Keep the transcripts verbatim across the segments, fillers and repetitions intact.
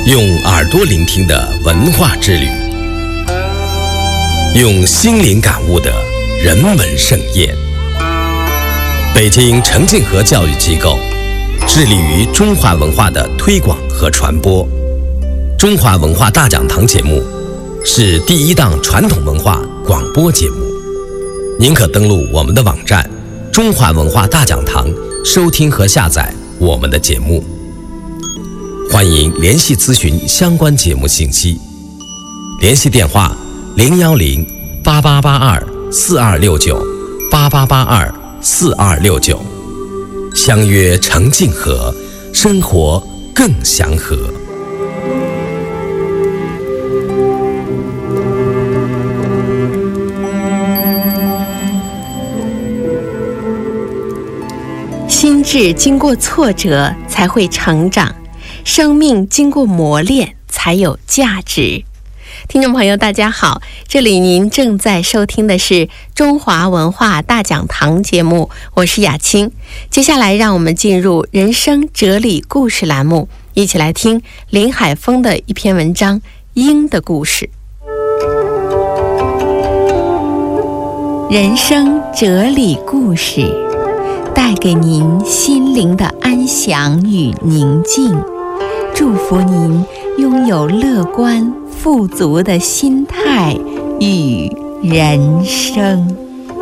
用耳朵聆听的文化之旅，用心灵感悟的人文盛宴。北京澄净河教育机构致力于中华文化的推广和传播。中华文化大讲堂节目是第一档传统文化广播节目。您可登录我们的网站中华文化大讲堂，收听和下载我们的节目。欢迎联系咨询相关节目信息，联系电话零幺零八八八二四二六九八八八二四二六九。相约澄净河，生活更祥和。 心智经过挫折才会成长，生命经过磨练才有价值。听众朋友大家好，这里您正在收听的是中华文化大讲堂节目，我是雅青。接下来让我们进入人生哲理故事栏目，一起来听林海峰的一篇文章《鹰的故事》。人生哲理故事，带给您心灵的安详与宁静，祝福您拥有乐观富足的心态与人生。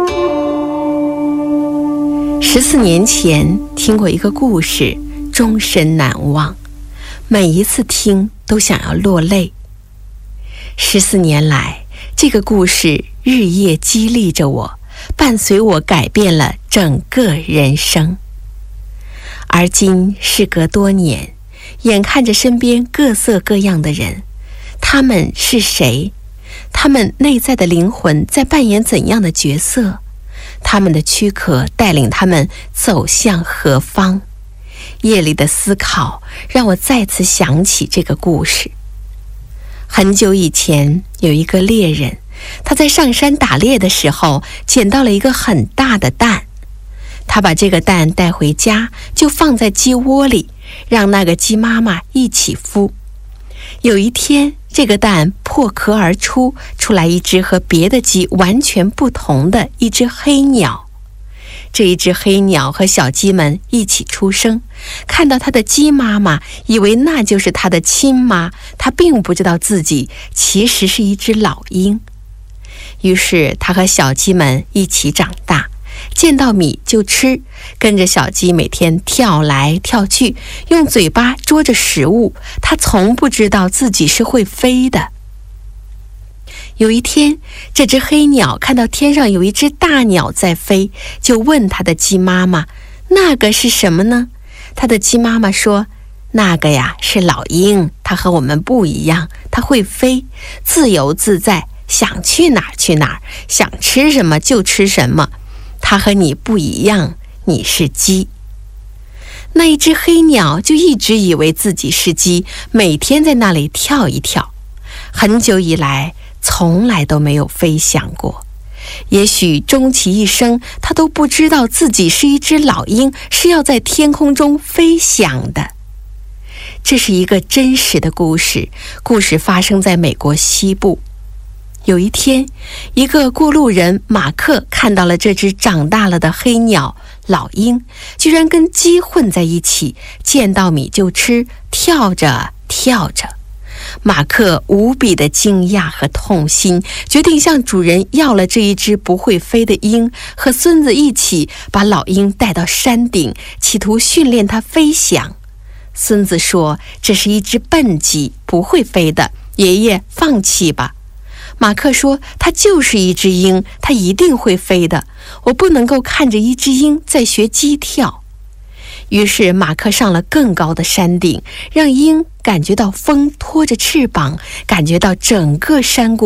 十四年前听过一个故事，终身难忘，每一次听都想要落泪。十四年来，这个故事日夜激励着我，伴随我改变了整个人生。而今事隔多年，眼看着身边各色各样的人，他们是谁？他们内在的灵魂在扮演怎样的角色？他们的躯壳带领他们走向何方？夜里的思考让我再次想起这个故事。很久以前，有一个猎人，他在上山打猎的时候捡到了一个很大的蛋，他把这个蛋带回家，就放在鸡窝里，让那个鸡妈妈一起孵。有一天，这个蛋破壳而出，出来一只和别的鸡完全不同的一只黑鸟。这一只黑鸟和小鸡们一起出生，看到它的鸡妈妈，以为那就是它的亲妈，它并不知道自己其实是一只老鹰。于是它和小鸡们一起长大，见到米就吃，跟着小鸡每天跳来跳去，用嘴巴捉着食物。它从不知道自己是会飞的。有一天，这只黑鸟看到天上有一只大鸟在飞，就问它的鸡妈妈，那个是什么呢？它的鸡妈妈说，那个呀是老鹰，它和我们不一样，它会飞，自由自在，想去哪儿去哪儿，想吃什么就吃什么。它和你不一样，你是鸡。那一只黑鸟就一直以为自己是鸡，每天在那里跳一跳，很久以来从来都没有飞翔过。也许终其一生，它都不知道自己是一只老鹰，是要在天空中飞翔的。这是一个真实的故事，故事发生在美国西部。有一天，一个过路人马克看到了这只长大了的黑鸟老鹰，居然跟鸡混在一起，见到米就吃，跳着跳着。马克无比的惊讶和痛心，决定向主人要了这一只不会飞的鹰，和孙子一起把老鹰带到山顶，企图训练它飞翔。孙子说，这是一只笨鸡，不会飞的，爷爷放弃吧。马克说，它就是一只鹰，它一定会飞的，我不能够看着一只鹰在学鸡跳。于是马克上了更高的山顶，让鹰感觉到风拖着翅膀，感觉到整个山谷